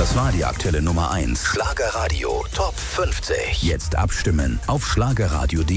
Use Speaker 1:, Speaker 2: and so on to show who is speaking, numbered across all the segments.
Speaker 1: Das war die aktuelle Nummer 1. Schlagerradio Top 50. Jetzt abstimmen auf schlagerradio.de.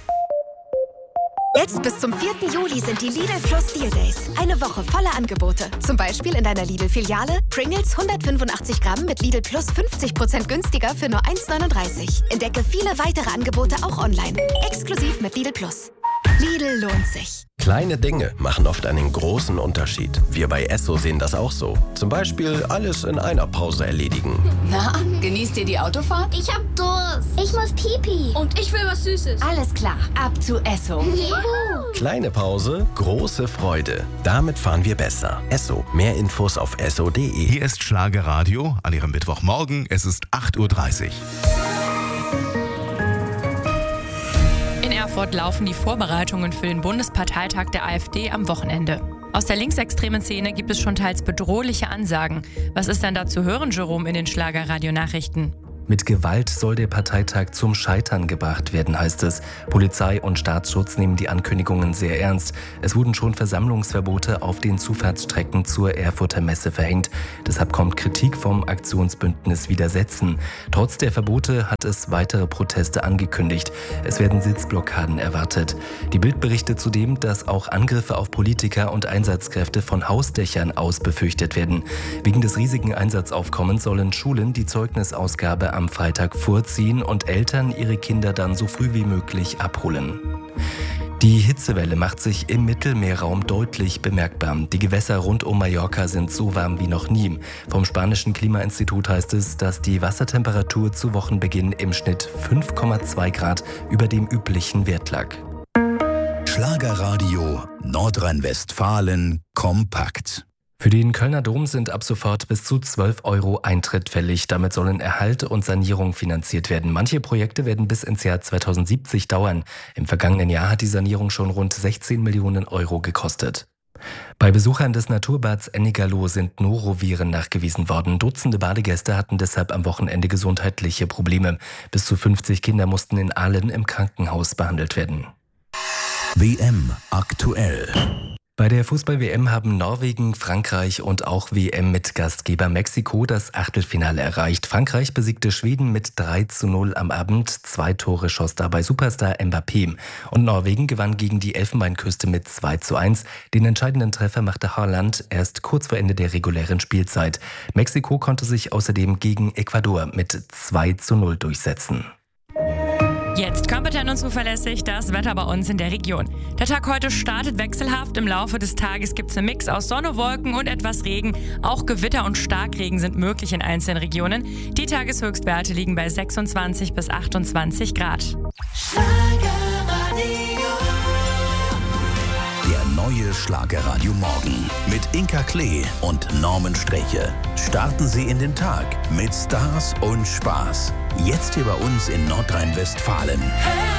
Speaker 2: Jetzt bis zum 4. Juli sind die Lidl Plus Deal Days. Eine Woche voller Angebote. Zum Beispiel in deiner Lidl-Filiale Pringles 185 Gramm mit Lidl Plus 50% günstiger für nur 1,39. Entdecke viele weitere Angebote auch online. Exklusiv mit Lidl Plus. Lidl lohnt sich.
Speaker 3: Kleine Dinge machen oft einen großen Unterschied. Wir bei Esso sehen das auch so. Zum Beispiel alles in einer Pause erledigen.
Speaker 4: Na, genießt ihr die Autofahrt?
Speaker 5: Ich hab Durst. Ich muss Pipi.
Speaker 6: Und ich will was Süßes.
Speaker 4: Alles klar, ab zu Esso.
Speaker 5: Juhu.
Speaker 3: Kleine Pause, große Freude. Damit fahren wir besser. Esso. Mehr Infos auf esso.de.
Speaker 1: Hier ist Schlagerradio an Ihrem Mittwochmorgen. Es ist 8:30 Uhr.
Speaker 7: In Erfurt laufen die Vorbereitungen für den Bundesparteitag der AfD am Wochenende. Aus der linksextremen Szene gibt es schon teils bedrohliche Ansagen. Was ist denn da zu hören, Jerome, in den Schlagerradio-Nachrichten?
Speaker 8: Mit Gewalt soll der Parteitag zum Scheitern gebracht werden, heißt es. Polizei und Staatsschutz nehmen die Ankündigungen sehr ernst. Es wurden schon Versammlungsverbote auf den Zufahrtsstrecken zur Erfurter Messe verhängt. Deshalb kommt Kritik vom Aktionsbündnis Widersetzen. Trotz der Verbote hat es weitere Proteste angekündigt. Es werden Sitzblockaden erwartet. Die Bild berichtet zudem, dass auch Angriffe auf Politiker und Einsatzkräfte von Hausdächern aus befürchtet werden. Wegen des riesigen Einsatzaufkommens sollen Schulen die Zeugnisausgabe am Freitag vorziehen und Eltern ihre Kinder dann so früh wie möglich abholen. Die Hitzewelle macht sich im Mittelmeerraum deutlich bemerkbar. Die Gewässer rund um Mallorca sind so warm wie noch nie. Vom spanischen Klimainstitut heißt es, dass die Wassertemperatur zu Wochenbeginn im Schnitt 5,2 Grad über dem üblichen Wert lag.
Speaker 1: Schlagerradio Nordrhein-Westfalen kompakt.
Speaker 8: Für den Kölner Dom sind ab sofort bis zu 12 € Eintritt fällig. Damit sollen Erhalt und Sanierung finanziert werden. Manche Projekte werden bis ins Jahr 2070 dauern. Im vergangenen Jahr hat die Sanierung schon rund 16 Millionen € gekostet. Bei Besuchern des Naturbads Ennigerloh sind Noroviren nachgewiesen worden. Dutzende Badegäste hatten deshalb am Wochenende gesundheitliche Probleme. Bis zu 50 Kinder mussten in Aalen im Krankenhaus behandelt werden.
Speaker 1: WM aktuell.
Speaker 8: Bei der Fußball-WM haben Norwegen, Frankreich und auch WM-Mitgastgeber Mexiko das Achtelfinale erreicht. Frankreich besiegte Schweden mit 3:0 am Abend. 2 Tore schoss dabei Superstar Mbappé. Und Norwegen gewann gegen die Elfenbeinküste mit 2:1. Den entscheidenden Treffer machte Haaland erst kurz vor Ende der regulären Spielzeit. Mexiko konnte sich außerdem gegen Ecuador mit 2:0 durchsetzen.
Speaker 7: Jetzt kompetent und zuverlässig das Wetter bei uns in der Region. Der Tag heute startet wechselhaft. Im Laufe des Tages gibt es einen Mix aus Sonne, Wolken und etwas Regen. Auch Gewitter und Starkregen sind möglich in einzelnen Regionen. Die Tageshöchstwerte liegen bei 26 bis 28 Grad.
Speaker 1: Der neue Schlagerradio Morgen mit Inka Klee und Norman Streche. Starten Sie in den Tag mit Stars und Spaß. Jetzt hier bei uns in Nordrhein-Westfalen.